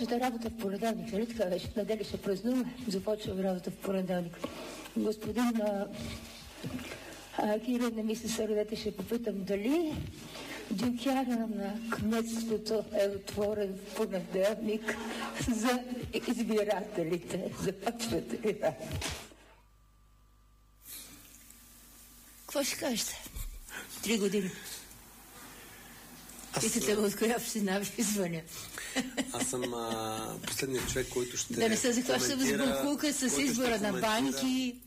работа в понеделник, нали така беше? Неделя ще празнуваме, започваме работа в понеделник. Господин Кирил, не ми се сърдете, ще попитам дали дюкяна на кметството е отворен в понеделник за избирателите. Започвате ли работа? Какво ще кажете? 3 години. Питате от коя община ви звъня. Аз съм последният човек, който ще да не се захваща с бухулка, с избора на банки.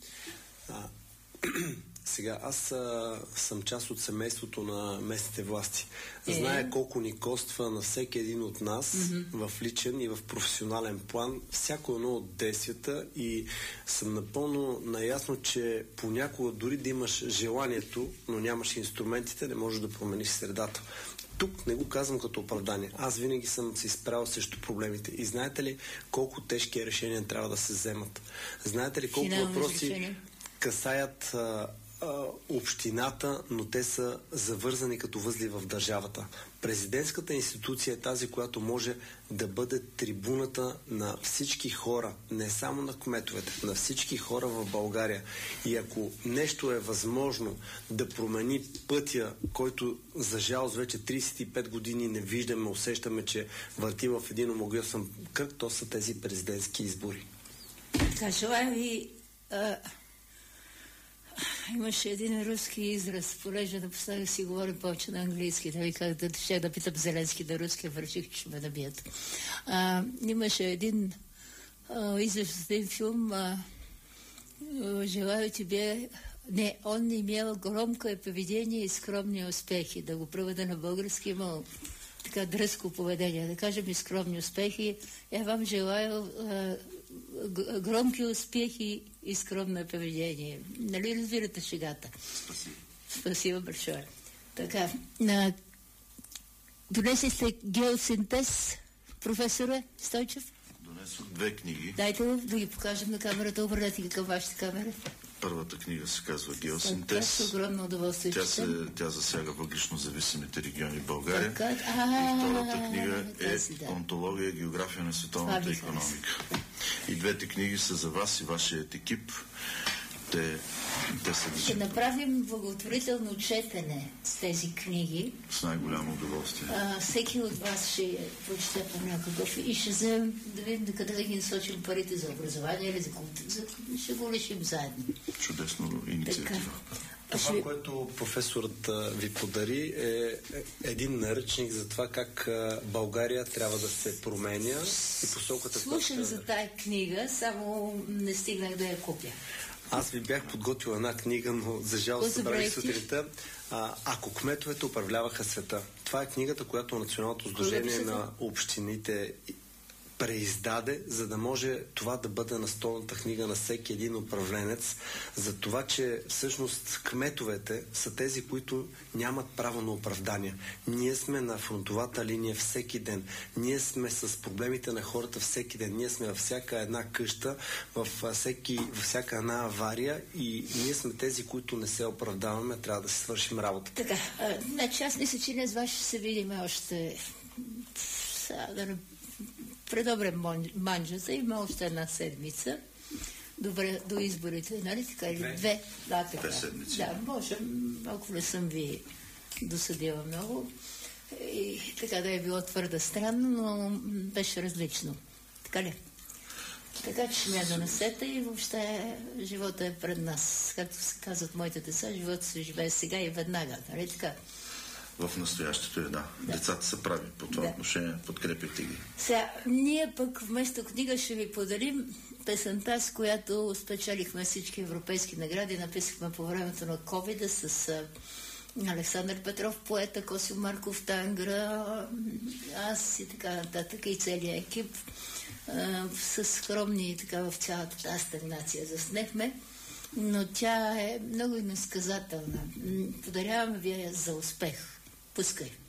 Сега, аз съм част от семейството на местните власти. Зная колко ни коства на всеки един от нас в личен и в професионален план всяко едно от действията и съм напълно наясно, че понякога дори да имаш желанието, но нямаш инструментите, не можеш да промениш средата. Тук не го казвам като оправдание. Аз винаги съм се изправил срещу проблемите. И знаете ли колко тежки решения трябва да се вземат? Знаете ли колко въпроси касаят общината, но те са завързани като възли в държавата. Президентската институция е тази, която може да бъде трибуната на всички хора, не само на кметовете, на всички хора в България. И ако нещо е възможно да промени пътя, който за жалост вече 35 години не виждаме, усещаме, че върти в един омагьосан кръг, то са тези президентски избори. Така, желая ви... Имаше един руски израз, понеже напоследък си говорим повече на английски, да ви как да питам Зеленски на руски, върших, че ме набият. Имаше един израз в един филм, желаю тебе... Не, он имел громкое поведение и скромни успехи. Да го преведа на български, имал така дръзко поведение. Да кажем и скромни успехи. Я вам желаю громки успехи и скромно поведение. Нали разбирате шегата? Спасибо. Спасибо большое. Така, донесли сте геосинтез, професоре Стойчев? Донесох 2 книги. Дайте да ги покажем на камерата. Обърнете ги към вашата камера. Първата книга се казва Геосинтез. С огромно удоволствие. Тя засяга въглищно зависимите региони в България. И втората книга е Онтология и география на световната икономика. И 2 книги са за вас и вашият екип. Те са... Ще направим благотворително четене с тези книги. С най-голямо удоволствие. Всеки от вас ще прочете по някакъв и ще вземем да видим къде да ги насочим парите за образование или за култура. Ще го решим заедно. Чудесно инициатива. Това, което професорът ви подари, е един наръчник за това как България трябва да се променя и посоката... Слушам за тая книга, само не стигнах да я купя. Аз ви бях подготвил една книга, но за жалост събрах сутринта. Ако кметовете управляваха света. Това е книгата, която Националното сдружение на общините преиздаде, за да може това да бъде настолната книга на всеки един управленец, за това, че всъщност кметовете са тези, които нямат право на оправдания. Ние сме на фронтовата линия всеки ден. Ние сме с проблемите на хората всеки ден. Ние сме във всяка една къща, във всяка една авария и ние сме тези, които не се оправдаваме, трябва да си свършим работа. Така, значи аз мисля, че днес вас ще се видим още предобре манджата, има още една седмица до изборите, нали така? Или 2? Да, така. 2 седмици. Да, можем, ако не съм ви досъдила много. И така да е било твърде странно, но беше различно. Така ли? Така че ще ме донесете и въобще живота е пред нас. Както се казват моите деца, живота се живее сега и веднага, нали така? В настоящето е, да. Децата са прави по това отношение, подкрепяйте ги. Сега, ние пък вместо книга ще ви подарим песента, с която спечелихме всички европейски награди. Написахме по времето на COVID с Александър Петров, поета, Косио Марков, Тангра, аз и така нататък и целият екип. С скромни така в цялата тази стагнация заснехме, но тя е много иносказателна. Подаряваме ви я за успех. Пускай!